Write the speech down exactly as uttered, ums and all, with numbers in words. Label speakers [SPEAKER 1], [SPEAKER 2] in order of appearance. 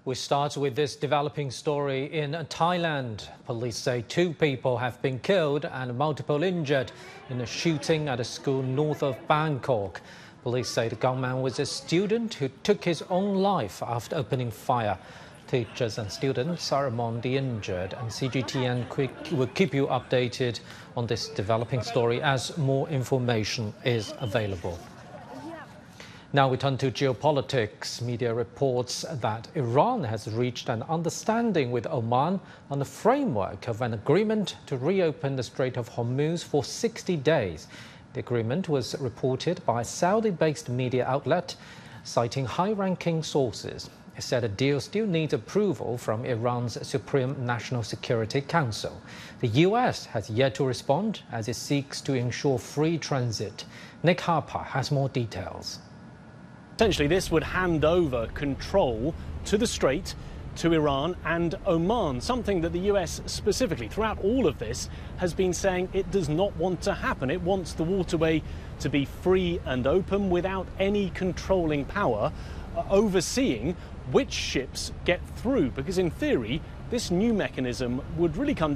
[SPEAKER 1] We start with this developing story in Thailand. Police say two people have been killed and multiple injured in a shooting at a school north of Bangkok. Police say the gunman was a student who took his own life after opening fire. Teachers and students are among the injured, and C G T N will keep you updated on this developing story as more information is available. Now we turn to geopolitics. Media reports that Iran has reached an understanding with Oman on the framework of an agreement to reopen the Strait of Hormuz for sixty days. The agreement was reported by a Saudi-based media outlet, citing high-ranking sources. It said a deal still needs approval from Iran's Supreme National Security Council. The U S has yet to respond as it seeks to ensure free transit. Nick Harper has more details.
[SPEAKER 2] Essentially, this would hand over control to the Strait to Iran and Oman, something that the U S specifically, throughout all of this, has been saying it does not want to happen. It wants the waterway to be free and open without any controlling power uh, overseeing which ships get through, because in theory, this new mechanism would really come